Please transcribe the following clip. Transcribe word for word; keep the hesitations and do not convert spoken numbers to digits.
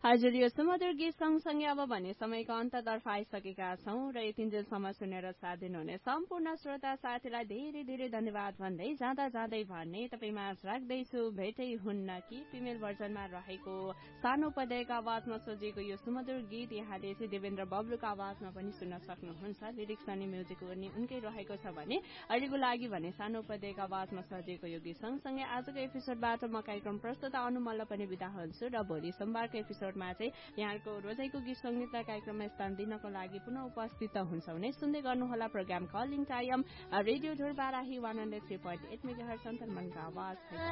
हजुर यो सुमधुर गीत सँगसँगै अब भने समयको अन्ततर्फ आइसकेका छौँ र यतिन्जेलसम्म सुनेर साथ दिनुहुने सम्पूर्ण श्रोता साथीलाई धेरै धेरै धन्यवाद भन्दै जाँदा जाँदै भने तपाईँमा राख्दैछु भेटै हुन्न कि फिमेल भर्जनमा रहेको सानो पदयको आवाजमा सजिएको यो सुमधुर गीत यहाँले चाहिँ देवेन्द्र बब्लुको आवाजमा पनि सुन्न सक्नुहुन्छ। लिरिक्स अनि म्युजिक पनि उनकै रहेको छ भने अहिलेको लागि भने सानो पदयको आवाजमा सजिएको यो गीत सँगसँगै आजको एपिसोडबाट म कार्यक्रम प्रस्तुत अनुमल्ल पनि बिदा हुन्छु र भोलि सोमबारको एपिसोडमा चाहिँ यहाँको रोजाइको गीत सङ्गीतलाई कार्यक्रममा स्थान दिनको लागि पुनः उपस्थित हुन्छ भने सुन्दै गर्नुहोला प्रोग्राम कलिङ टाइम रेडियो ढोर Barahi one hundred three point at mega hertz अन्तर्मनको आवाज।